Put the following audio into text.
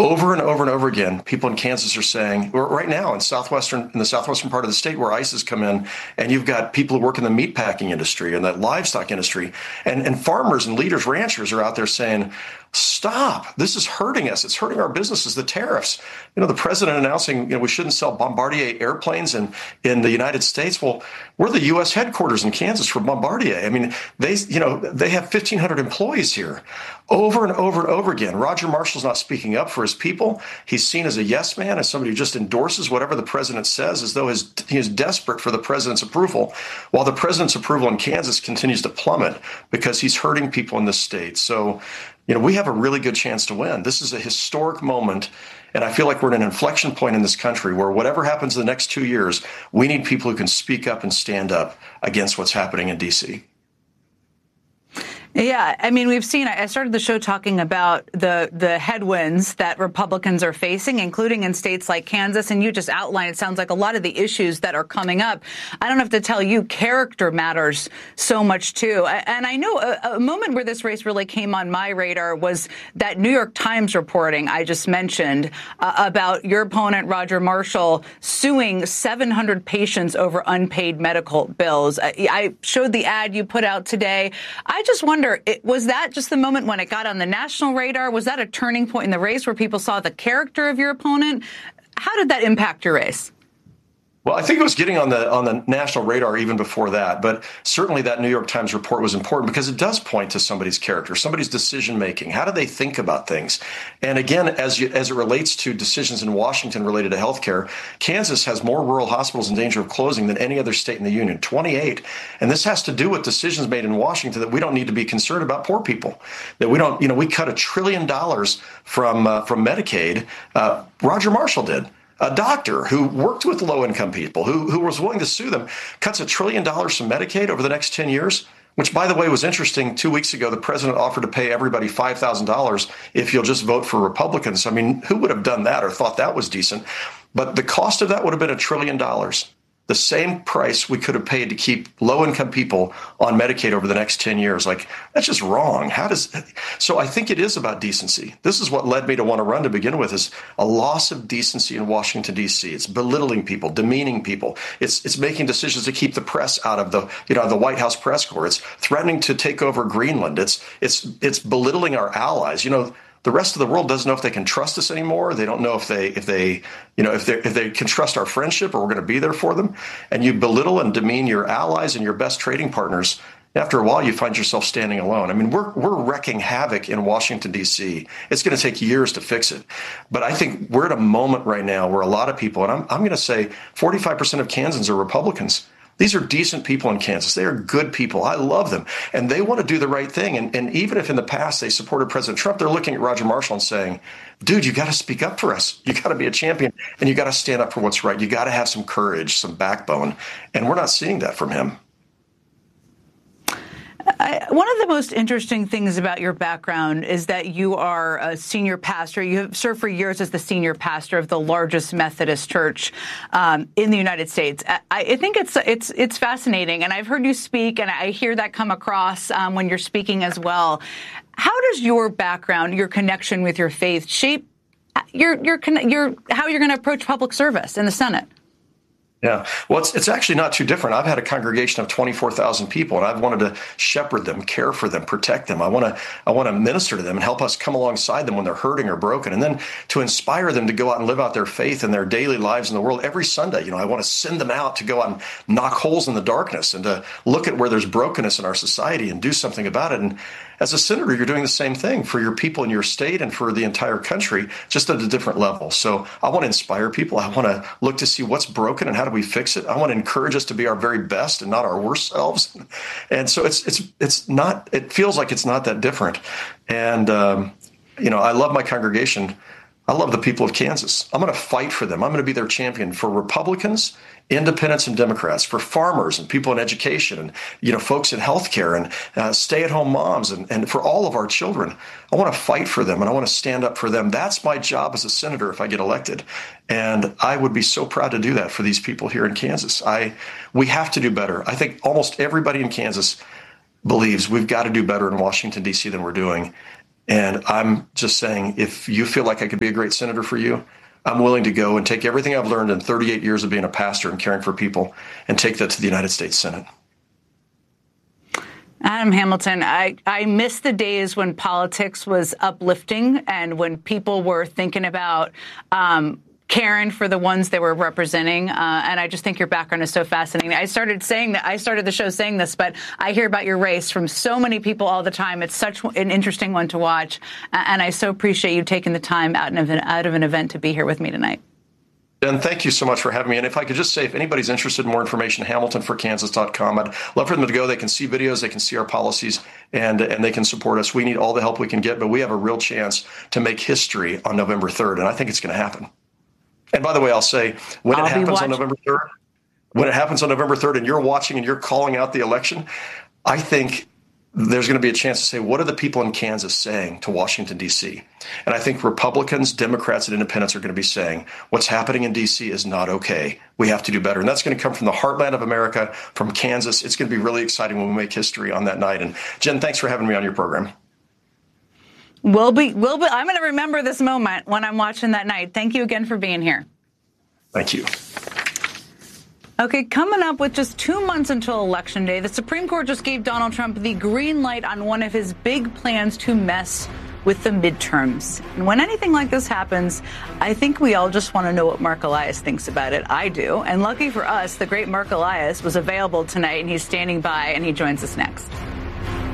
Over and over and over again, people in Kansas are saying, or right now in the southwestern part of the state where ICE has come in, and you've got people who work in the meatpacking industry and the livestock industry, and farmers and leaders, ranchers are out there saying, stop, this is hurting us. It's hurting our businesses, the tariffs. The president announcing, we shouldn't sell Bombardier airplanes in the United States. Well, we're the U.S. headquarters in Kansas for Bombardier. I mean, they have 1,500 employees here. Over and over and over again, Roger Marshall's not speaking up for his people. He's seen as a yes man, as somebody who just endorses whatever the president says, as though he is desperate for the president's approval, while the president's approval in Kansas continues to plummet because he's hurting people in this state. So, we have a really good chance to win. This is a historic moment, and I feel like we're at an inflection point in this country where whatever happens in the next 2 years, we need people who can speak up and stand up against what's happening in D.C. Yeah, I mean, we've seen, I started the show talking about the headwinds that Republicans are facing, including in states like Kansas, and you just outlined, it sounds like a lot of the issues that are coming up. I don't have to tell you, character matters so much, too. And I know a moment where this race really came on my radar was that New York Times reporting I just mentioned about your opponent, Roger Marshall, suing 700 patients over unpaid medical bills. I showed the ad you put out today. I just wonder, was that just the moment when it got on the national radar? Was that a turning point in the race where people saw the character of your opponent? How did that impact your race? Well, I think it was getting on the national radar even before that, but certainly that New York Times report was important because it does point to somebody's character, somebody's decision making. How do they think about things? And again, as it relates to decisions in Washington related to healthcare, Kansas has more rural hospitals in danger of closing than any other state in the union, 28. And this has to do with decisions made in Washington that we don't need to be concerned about poor people, that we don't, we cut $1 trillion from Medicaid. Roger Marshall did. A doctor who worked with low-income people, who was willing to sue them, cuts $1 trillion from Medicaid over the next 10 years, which, by the way, was interesting. 2 weeks ago, the president offered to pay everybody $5,000 if you'll just vote for Republicans. I mean, who would have done that or thought that was decent? But the cost of that would have been $1 trillion. The same price we could have paid to keep low-income people on Medicaid over the next 10 years. Like, that's just wrong. So I think it is about decency. This is what led me to want to run to begin with, is a loss of decency in Washington, D.C. It's belittling people, demeaning people. It's making decisions to keep the press out of the White House press corps. It's threatening to take over Greenland. It's belittling our allies. The rest of the world doesn't know if they can trust us anymore. They don't know if they can trust our friendship or we're going to be there for them. And you belittle and demean your allies and your best trading partners. After a while, you find yourself standing alone. I mean, we're wrecking havoc in Washington, D.C. It's going to take years to fix it. But I think we're at a moment right now where a lot of people, and I'm going to say 45% of Kansans are Republicans. These are decent people in Kansas. They are good people. I love them. And they want to do the right thing. And even if in the past they supported President Trump, they're looking at Roger Marshall and saying, dude, you got to speak up for us. You got to be a champion and you got to stand up for what's right. You got to have some courage, some backbone. And we're not seeing that from him. One of the most interesting things about your background is that you are a senior pastor. You have served for years as the senior pastor of the largest Methodist church in the United States. I think it's fascinating, and I've heard you speak, and I hear that come across when you're speaking as well. How does your background, your connection with your faith, shape how you're going to approach public service in the Senate? Yeah, well, it's actually not too different. I've had a congregation of 24,000 people, and I've wanted to shepherd them, care for them, protect them. I want to minister to them and help us come alongside them when they're hurting or broken, and then to inspire them to go out and live out their faith in their daily lives in the world every Sunday. I want to send them out to go out and knock holes in the darkness and to look at where there's brokenness in our society and do something about it. And as a senator, you're doing the same thing for your people in your state and for the entire country, just at a different level. So I want to inspire people. I want to look to see what's broken and how do we fix it. I want to encourage us to be our very best and not our worst selves. And so it feels like it's not that different. And, I love my congregation. I love the people of Kansas. I'm going to fight for them. I'm going to be their champion for Republicans, independents, and Democrats, for farmers and people in education and, folks in healthcare and stay-at-home moms and for all of our children. I want to fight for them and I want to stand up for them. That's my job as a senator if I get elected. And I would be so proud to do that for these people here in Kansas. We have to do better. I think almost everybody in Kansas believes we've got to do better in Washington, D.C. than we're doing. And I'm just saying, if you feel like I could be a great senator for you, I'm willing to go and take everything I've learned in 38 years of being a pastor and caring for people and take that to the United States Senate. Adam Hamilton, I miss the days when politics was uplifting and when people were thinking about caring for the ones they were representing. And I just think your background is so fascinating. I started the show saying this, but I hear about your race from so many people all the time. It's such an interesting one to watch. And I so appreciate you taking the time out of an event to be here with me tonight. Jen, thank you so much for having me. And if I could just say, if anybody's interested in more information, HamiltonForKansas.com. I'd love for them to go. They can see videos, they can see our policies, and they can support us. We need all the help we can get, but we have a real chance to make history on November 3rd, and I think it's going to happen. And by the way, I'll say, when it happens on November 3rd, and you're watching and you're calling out the election, I think there's going to be a chance to say, what are the people in Kansas saying to Washington, D.C.? And I think Republicans, Democrats, and independents are going to be saying, what's happening in D.C. is not okay. We have to do better. And that's going to come from the heartland of America, from Kansas. It's going to be really exciting when we make history on that night. And Jen, thanks for having me on your program. We'll be. I'm going to remember this moment when I'm watching that night. Thank you again for being here. Thank you. Okay, coming up with just 2 months until Election Day, the Supreme Court just gave Donald Trump the green light on one of his big plans to mess with the midterms. And when anything like this happens, I think we all just want to know what Mark Elias thinks about it. I do. And lucky for us, the great Mark Elias was available tonight, and he's standing by, and he joins us next.